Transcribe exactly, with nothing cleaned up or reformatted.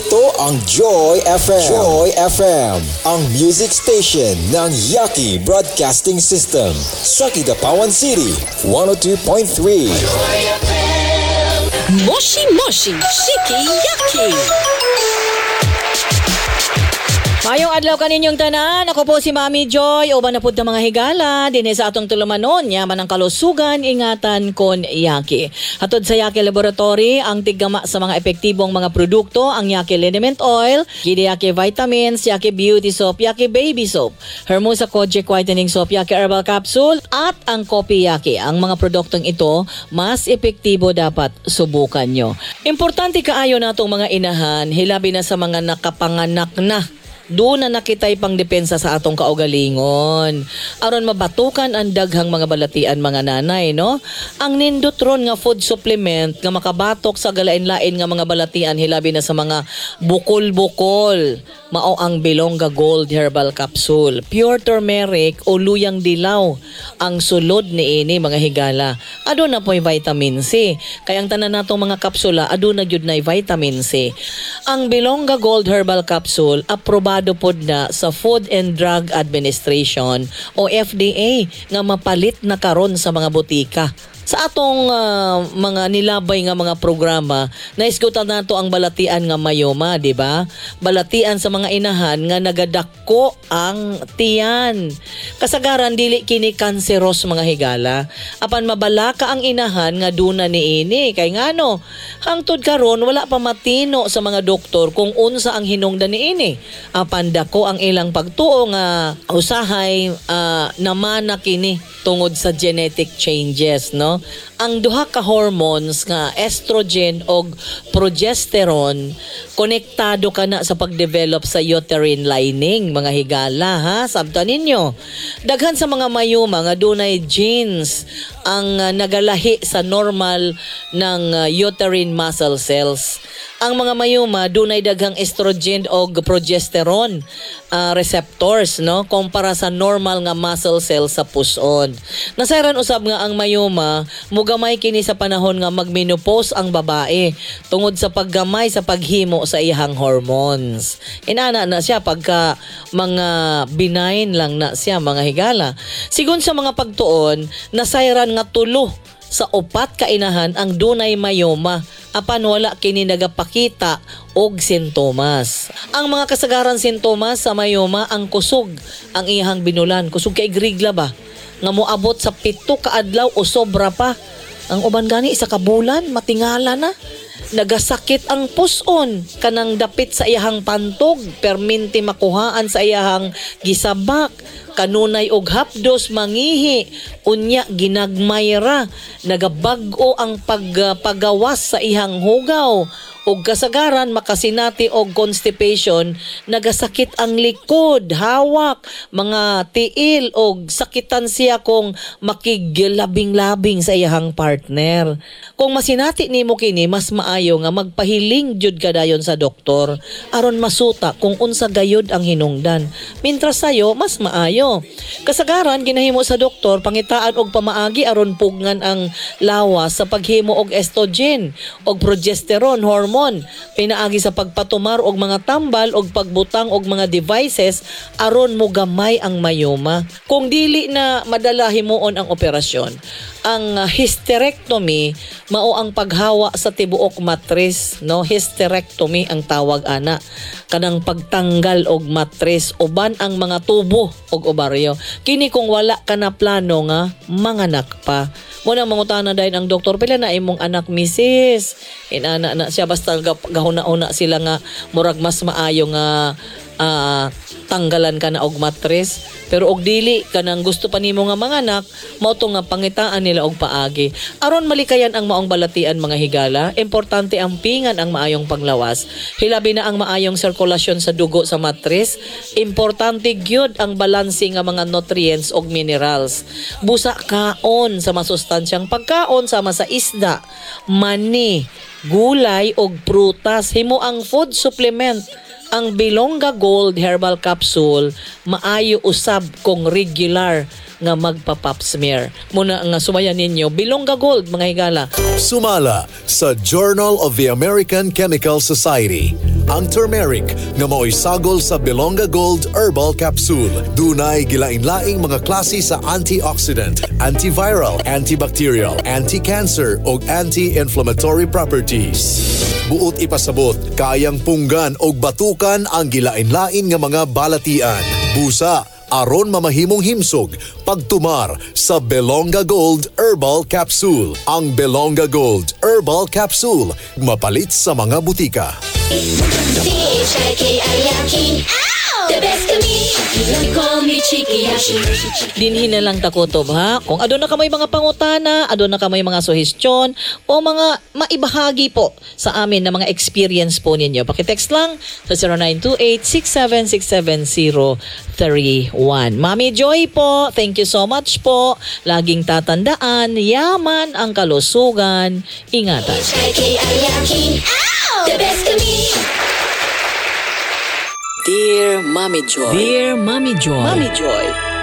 Ito ang Joy F M. Joy F M, ang music station ng Yaki Broadcasting System sa Kidapawan City, one oh two point three. Joy F M. Moshi Moshi Shiki Yaki. Mayong adlaw kaninyong tanan, ako po si Mami Joy, uban na pud mga higala, din sa atong tulumanon, yaman ang kalusugan, ingatan kon Yaki. Hatod sa Yaki Laboratory, ang tiggama sa mga epektibong mga produkto, ang Yaki Liniment Oil, Gidi Yaki Vitamins, Yaki Beauty Soap, Yaki Baby Soap, Hermosa Kojic Whitening Soap, Yaki Herbal Capsule, at ang Kopi Yaki. Ang mga produktong ito, mas epektibo dapat subukan nyo. Importante kaayo natong mga inahan, hilabi na sa mga nakapanganak na. Doon na nakitay pang depensa sa atong kaugalingon. Aron mabatukan ang daghang mga balatian mga nanay, no? Ang nindotron nga food supplement nga makabatok sa galain-lain nga mga balatian hilabi na sa mga bukol-bukol. Mao ang Bilongga Gold Herbal Capsule. Pure turmeric o luyang dilaw ang sulod ni ini mga higala. Ado na po'y vitamin C. Kaya ang tanan natong mga kapsula, ado na gyud na vitamin C. Ang Bilongga Gold Herbal Capsule, aprobado pod na sa Food and Drug Administration o F D A nga mapalit na karon sa mga butika. Sa atong uh, mga nilabay nga mga programa, naisgutan nato ang balatian nga mayoma, di ba? Balatian sa mga inahan nga nagadakko ang tiyan. Kasagaran dili kini kanseros mga higala. Apan mabalaka ang inahan nga duna niini kay ngano hangtod karon wala pa matino sa mga doktor kung unsa ang hinungdan niini. Apan dako ang ilang pagtuo nga usahay uh, namana kini tungod sa genetic changes, no? Ang duha ka hormones nga estrogen o progesterone konektado kana sa pagdevelop sa uterine lining mga higala ha, sabtan ninyo. Daghan sa mga mayuma nga dunay genes ang uh, nagalahi sa normal ng uh, uterine muscle cells. Ang mga mayuma dunay daghang estrogen o progesterone uh, receptors, no, kumpara sa normal nga muscle cells sa puson. Nasayran usab nga ang mayuma mugamay kini sa panahon nga magmenopause ang babae tungod sa paggamay sa paghimo sa iyang hormones. Inana na siya pagka mga benign lang na siya mga higala. Sigon sa mga pagtuon, nasayran nga tulo sa upat ka inahan ang dunay mayoma apan wala kini nagapakita og sintomas. Ang mga kasagaran sintomas sa mayoma ang kusog ang iyang binulan. Kusog kay grigla ba? Nga moabot sa pito ka adlaw o sobra pa. Ang uban gani isa ka bulan matingala na. Nagasakit ang puson kanang dapit sa iyahang pantog, perminti makuhaan sa iyahang gisabak, kanunay og hapdos mangihi, unya ginagmay ra, nagabag-o ang pagpagawas sa iyang hugaw, og kasagaran makasinati og constipation, nagasakit ang likod, hawak, mga tiil og sakitan siya kung makiglabing-labing sa iyang partner. Kung masinati nimo kini, mas maayo nga magpahiling jud kadayon sa doktor aron masuta kung unsa gayud ang hinungdan. Mintras sayo mas maayo. Kasagaran ginahimo sa doktor pangitaan og pamaagi aron pugngan ang lawas sa paghimo og estrogen og progesterone hormone, pinaagi sa pagpatumar og mga tambal og pagbutang og mga devices aron mo gamay ang mayoma. Kung dili na madala himuon ang operasyon, ang uh, hysterectomy mao ang paghawa sa tibuok matris, no? Hysterectomy ang tawag ana. Kanang pagtanggal og matris uban ang mga tubo og obaryo. Kini kung wala ka na plano nga manganak pa. Muna mangutana dahil ang doktor, pila na imong anak, misis? Inana na siya basta gahuna-una sila nga murag mas maayo nga uh, tanggalan ka na og matris. Pero og dili ka nang gusto pa nimo nga manganak, mao to nga pangitaan nila og paagi. Aron malikayan ang maong balatian mga higala, importante ang pingan ang maayong panglawas. Hilabi na ang maayong sirkulasyon sa dugo sa matris. Importante gyud ang balanse nga mga nutrients og minerals. Busa kaon sa masustansyang pagkaon sama sa isda, mani, gulay og prutas. Himo ang food supplement. Ang Bilongga Gold Herbal Capsule maayo usab kung regular nga magpa-pap smear. Muna nga sumayan ninyo Bilongga Gold mga higala. Sumala sa Journal of the American Chemical Society ang turmeric nga mao'y sagol sa Belonga Gold Herbal Capsule. Dunay gilain-laing mga klase sa antioxidant, antiviral, antibacterial, anti-cancer o anti-inflammatory properties. Buot ipasabot, kayang punggan o batukan ang gilain-lain nga mga balatian. Busa, aron mamahimong himsog, pagtumar sa Belonga Gold Herbal Capsule. Ang Belonga Gold Herbal Capsule, mapalit sa mga butika. C H I K I Yaki. The best to me. You call me Chiki Yaki. Dinhin na lang takutob ha. Kung adon na kamay mga pangutana, adon na kamay mga suhestyon o mga maibahagi po sa amin na mga experience po ninyo. Pakitext lang sa zero nine two eight, six seven six seven zero three one. Mami Joy po, thank you so much po. Laging tatandaan, yaman ang kalusugan. Ingatan. C H I K I Yaki. The best to me. Dear Mommy Joy. Dear Mommy Joy. Mommy Joy.